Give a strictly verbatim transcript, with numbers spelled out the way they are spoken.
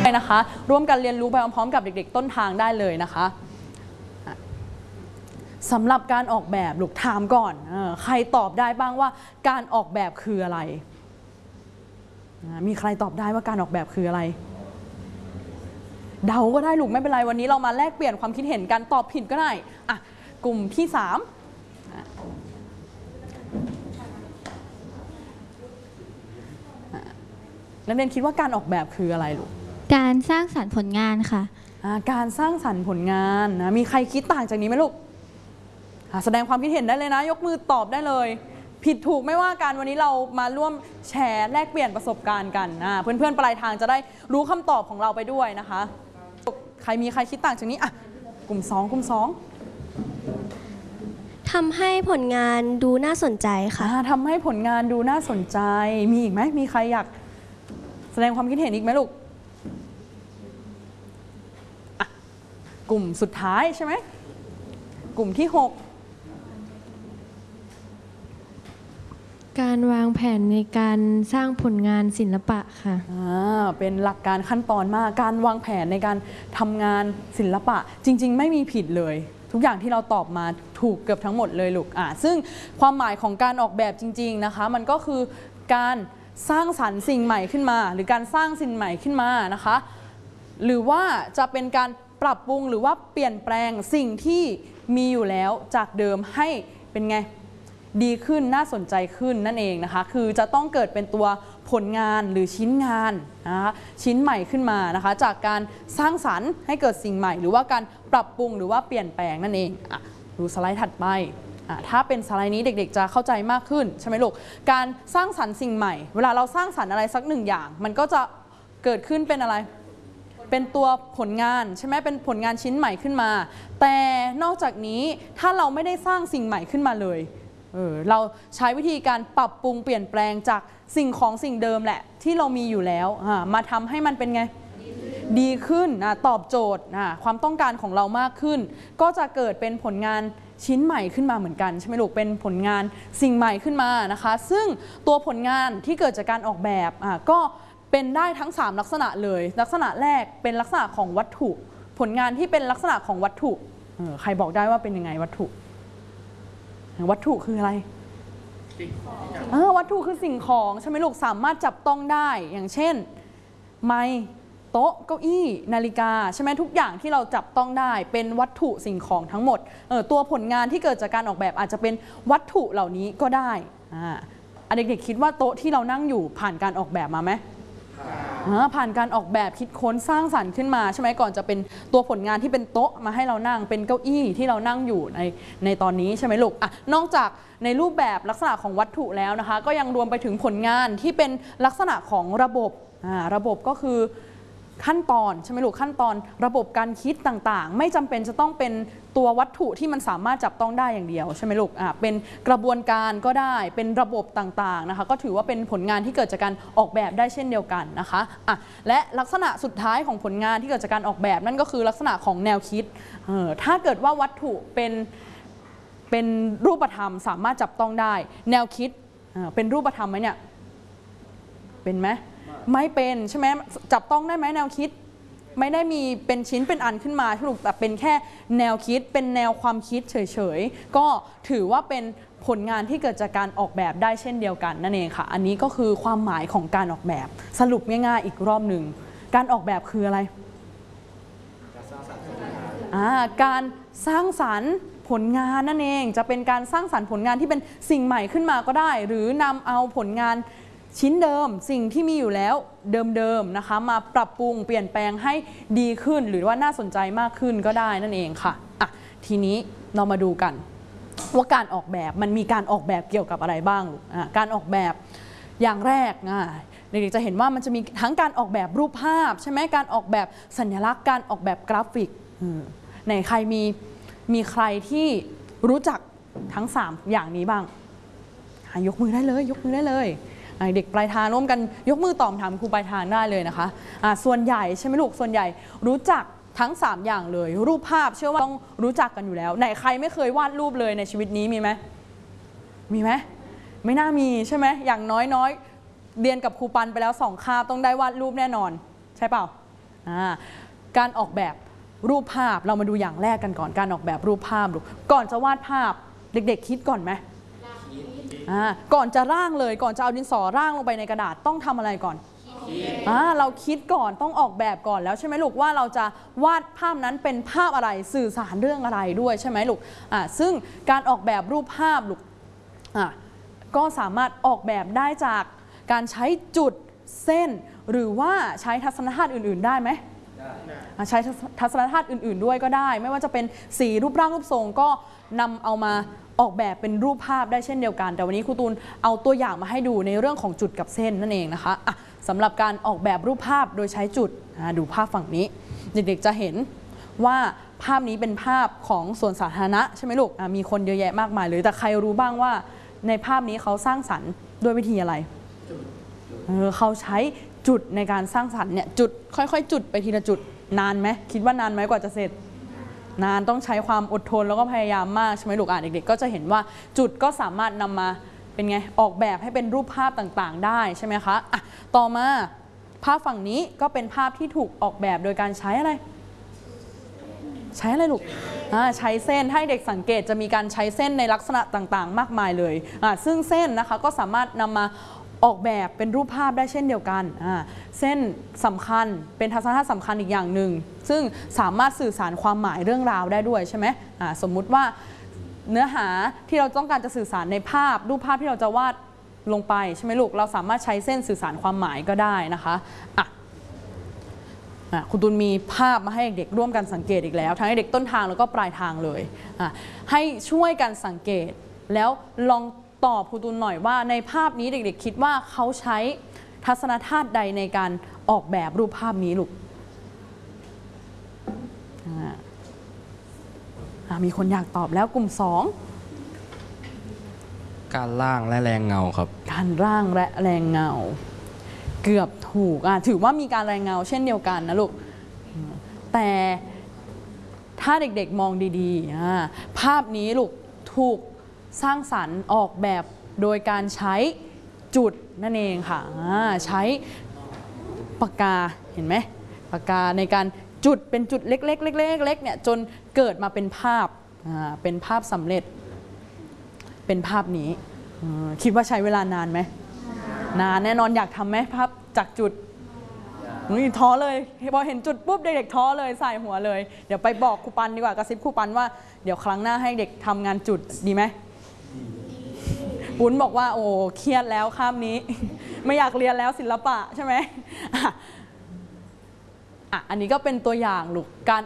นะคะร่วมกันเรียนรู้ไปพร้อมๆกับเด็กๆต้นทางได้เลยนะคะสำหรับการออกแบบลูกถามก่อนใครตอบได้บ้างว่าการออกแบบคืออะไรมีใครตอบได้ว่าการออกแบบคืออะไรเดาก็ได้ลูกไม่เป็นไรวันนี้เรามาแลกเปลี่ยนความคิดเห็นกันตอบผิดก็ได้อ่ะกลุ่มที่สามนักเรียนคิดว่าการออกแบบคืออะไรลูกการสร้างสรรค์ผลงานค่ะการสร้างสรรค์ผลงานนะมีใครคิดต่างจากนี้ไหมลูกแสดงความคิดเห็นได้เลยนะยกมือตอบได้เลยผิดถูกไม่ว่ากันวันนี้เรามาร่วมแชร์แลกเปลี่ยนประสบการณ์กันเพื่อนๆปลายทางจะได้รู้คำตอบของเราไปด้วยนะคะใครมีใครคิดต่างจากนี้อ่ะกลุ่มสองกลุ่มสองทำให้ผลงานดูน่าสนใจค่ะทำให้ผลงานดูน่าสนใจมีอีกไหมมีใครอยากแสดงความคิดเห็นอีกไหมลูกกลุ่มสุดท้ายใช่ไหมกลุ่มที่หกการวางแผนในการสร้างผลงานศิลปะค่ะอ่าเป็นหลักการขั้นตอนมากการวางแผนในการทำงานศิลปะจริงๆไม่มีผิดเลยทุกอย่างที่เราตอบมาถูกเกือบทั้งหมดเลยลูกอ่าซึ่งความหมายของการออกแบบจริงๆนะคะมันก็คือการสร้างสรรค์สิ่งใหม่ขึ้นมาหรือการสร้างสิ่งใหม่ขึ้นมานะคะหรือว่าจะเป็นการปรับปรุงหรือว่าเปลี่ยนแปลงสิ่งที่มีอยู่แล้วจากเดิมให้เป็นไงดีขึ้นน่าสนใจขึ้นนั่นเองนะคะคือจะต้องเกิดเป็นตัวผลงานหรือชิ้นงานนะคะชิ้นใหม่ขึ้นมานะคะจากการสร้างสรรค์ให้เกิดสิ่งใหม่หรือว่าการปรับปรุงหรือว่าเปลี่ยนแปลงนั่นเองอ่ะดูสไลด์ถัดไปอ่ะถ้าเป็นสไลด์นี้เด็กๆจะเข้าใจมากขึ้นใช่ไหมลูกการสร้างสรรค์สิ่งใหม่เวลาเราสร้างสรรค์อะไรสักหนึ่งอย่างมันก็จะเกิดขึ้นเป็นอะไรเป็นตัวผลงานใช่ไหมเป็นผลงานชิ้นใหม่ขึ้นมาแต่นอกจากนี้ถ้าเราไม่ได้สร้างสิ่งใหม่ขึ้นมาเลยเออเราใช้วิธีการปรับปรุงเปลี่ยนแปลงจากสิ่งของสิ่งเดิมแหละที่เรามีอยู่แล้วมาทำให้มันเป็นไงดีขึ้นนะตอบโจทย์นะความต้องการของเรามากขึ้นก็จะเกิดเป็นผลงานชิ้นใหม่ขึ้นมาเหมือนกันใช่ไหมลูกเป็นผลงานสิ่งใหม่ขึ้นมานะคะซึ่งตัวผลงานที่เกิดจากการออกแบบอ่ะก็เป็นได้ทั้งสามลักษณะเลยลักษณะแรกเป็นลักษณะของวัตถุผลงานที่เป็นลักษณะของวัตถุใครบอกได้ว่าเป็นยังไงวัตถุวัตถุคืออะไรวัตถุคือสิ่งของใช่ไหมลูกสามารถจับต้องได้อย่างเช่นไม้โต๊ะเก้าอี้นาฬิกาใช่ไหมทุกอย่างที่เราจับต้องได้เป็นวัตถุสิ่งของทั้งหมดเออตัวผลงานที่เกิดจากการออกแบบอาจจะเป็นวัตถุเหล่านี้ก็ได้อ่าเด็กๆคิดว่าโต๊ะที่เรานั่งอยู่ผ่านการออกแบบมาไหมผ่านการออกแบบคิดค้นสร้างสรรค์ขึ้นมาใช่ไหมก่อนจะเป็นตัวผลงานที่เป็นโต๊ะมาให้เรานั่งเป็นเก้าอี้ที่เรานั่งอยู่ในในตอนนี้ใช่ไหมลูกอ่ะนอกจากในรูปแบบลักษณะของวัตถุแล้วนะคะก็ยังรวมไปถึงผลงานที่เป็นลักษณะของระบบอ่าระบบก็คือขั้นตอนใช่ไหมลูกขั้นตอนระบบการคิดต่างๆไม่จำเป็นจะต้องเป็นตัววัตถุที่มันสามารถจับต้องได้อย่างเดียวใช่ไหมลูกอ่ะเป็นกระบวนการก็ได้เป็นระบบต่างๆนะคะก็ถือว่าเป็นผลงานที่เกิดจากการออกแบบได้เช่นเดียวกันนะคะอ่ะและลักษณะสุดท้ายของผลงานที่เกิดจากการออกแบบนั่นก็คือลักษณะของแนวคิดเออถ้าเกิดว่าวัตถุเป็นเป็นรูปธรรมสามารถจับต้องได้แนวคิดเป็นรูปธรรมไหมเนี่ยเป็นไหมไม่เป็นใช่ไหมจับต้องได้ไหมแนวคิดไม่ได้มีเป็นชิ้นเป็นอันขึ้นมาถูกแต่เป็นแค่แนวคิดเป็นแนวความคิดเฉยๆก็ถือว่าเป็นผลงานที่เกิดจากการออกแบบได้เช่นเดียวกันนั่นเองค่ะอันนี้ก็คือความหมายของการออกแบบสรุปง่ายๆอีกรอบหนึ่งการออกแบบคืออะไรการสร้างสรรค์ผลงานนั่นเองจะเป็นการสร้างสรรค์ผลงานที่เป็นสิ่งใหม่ขึ้นมาก็ได้หรือนำเอาผลงานชิ้นเดิมสิ่งที่มีอยู่แล้วเดิมๆนะคะมาปรับปรุงเปลี่ยนแปลงให้ดีขึ้นหรือว่าน่าสนใจมากขึ้นก็ได้นั่นเองค่ะอ่ะทีนี้เรามาดูกันว่าการออกแบบมันมีการออกแบบเกี่ยวกับอะไรบ้างอ่ะการออกแบบอย่างแรกอ่ะเด็กๆจะเห็นว่ามันจะมีทั้งการออกแบบรูปภาพใช่ไหมการออกแบบสัญลักษณ์การออกแบบกราฟิกไหนใครมีมีใครที่รู้จักทั้งสามอย่างนี้บ้างยกมือได้เลยยกมือได้เลยเด็กปลายทางร่วมกันยกมือตอบถามครูปลายทางได้เลยนะคะะส่วนใหญ่ใช่ไหมลูกส่วนใหญ่รู้จักทั้งสามอย่างเลยรูปภาพเชื่อว่าต้องรู้จักกันอยู่แล้วไหนใครไม่เคยวาดรูปเลยในชีวิตนี้มีไหมมีไหมไม่น่ามีใช่ไหมอย่างน้อยๆเรียนกับครูปันไปแล้วสองคาบต้องได้วาดรูปแน่นอนใช่เปล่าอ่าการออกแบบรูปภาพเรามาดูอย่างแรกกันก่อนการออกแบบรูปภาพดูก่อนจะวาดภาพเด็กๆคิดก่อนไหมอ่าก่อนจะร่างเลยก่อนจะเอาดินสอร่างลงไปในกระดาษต้องทำอะไรก่อนอ่าเราคิดก่อนต้องออกแบบก่อนแล้วใช่ไหมลูกว่าเราจะวาดภาพนั้นเป็นภาพอะไรสื่อสารเรื่องอะไรด้วยใช่ไหมลูกอ่าซึ่งการออกแบบรูปภาพลูกอ่าก็สามารถออกแบบได้จากการใช้จุดเส้นหรือว่าใช้ทัศนคติอื่นๆได้ไหมใช้ทัศนคติอื่นๆด้วยก็ได้ไม่ว่าจะเป็นสีรูปร่างรูปทรงก็นำเอามาออกแบบเป็นรูปภาพได้เช่นเดียวกันแต่วันนี้ครูตูนเอาตัวอย่างมาให้ดูในเรื่องของจุดกับเส้นนั่นเองนะคะะสำหรับการออกแบบรูปภาพโดยใช้จุดดูภาพฝั่งนี้เด็กๆจะเห็นว่าภาพนี้เป็นภาพของสวนสาธารณะใช่ไหมลูกมีคนเยอะแยะมากมายเลยแต่ใครรู้บ้างว่าในภาพนี้เขาสร้างสรรค์ด้วยวิธีอะไรเออเขาใช้จุดในการสร้างสรรค์เนี่ยจุดค่อยๆจุดไปทีละจุดนานไหมคิดว่านานไหมกว่าจะเสร็จนานต้องใช้ความอดทนแล้วก็พยายามมากใช่ไหมลูกอ่ะเด็กๆก็จะเห็นว่าจุดก็สามารถนำมาเป็นไงออกแบบให้เป็นรูปภาพต่างๆได้ใช่ไหมคะอ่ะต่อมาภาพฝั่งนี้ก็เป็นภาพที่ถูกออกแบบโดยการใช้อะไรใช้อะไรลูกอ่าใช้เส้นให้เด็กสังเกตจะมีการใช้เส้นในลักษณะต่างๆมากมายเลยอ่าซึ่งเส้นนะคะก็สามารถนำมาออกแบบเป็นรูปภาพได้เช่นเดียวกันอ่าเส้นสำคัญเป็นทัศนคติสำคัญอีกอย่างหนึ่งซึ่งสามารถสื่อสารความหมายเรื่องราวได้ด้วยใช่ไหมอ่าสมมุติว่าเนื้อหาที่เราต้องการจะสื่อสารในภาพรูปภาพที่เราจะวาดลงไปใช่ไหมลูกเราสามารถใช้เส้นสื่อสารความหมายก็ได้นะคะอ่ะคุณตูนมีภาพมาให้เด็กร่วมกันสังเกตอีกแล้วทั้งให้เด็กต้นทางแล้วก็ปลายทางเลยอ่ะให้ช่วยกันสังเกตแล้วลองตอบครูตูนหน่อยว่าในภาพนี้เด็กๆคิดว่าเขาใช้ทัศนคติใดในการออกแบบรูปภาพนี้ลูกมีคนอยากตอบแล้วกลุ่มสองการร่างและแรงเงาครับการร่างและแรงเงาเกือบถูกอ่ะถือว่ามีการแรงเงาเช่นเดียวกันนะลูกแต่ถ้าเด็กๆมองดีๆภาพนี้ลูกถูกสร้างสรรค์ออกแบบโดยการใช้จุดนั่นเองค่ะใช้ปากกาเห็นไหมปากกาในการจุดเป็นจุดเล็กๆเล็กๆเล็กๆเนี่ยจนเกิดมาเป็นภาพเป็นภาพสำเร็จเป็นภาพนี้คิดว่าใช้เวลานานไหมนานแน่นอนอยากทำไหมภาพจากจุดนี่ท้อเลยพอเห็นจุดปุ๊บเด็กๆท้อเลยใส่หัวเลยเดี๋ยวไปบอกครูปันดีกว่ากระซิบครูปันว่าเดี๋ยวครั้งหน้าให้เด็กทำงานจุดดีไหมปุ้นบอกว่าโอ้เครียดแล้วคาบนี้ไม่อยากเรียนแล้วศิลปะใช่ไหมอ่ะอันนี้ก็เป็นตัวอย่างลูกการ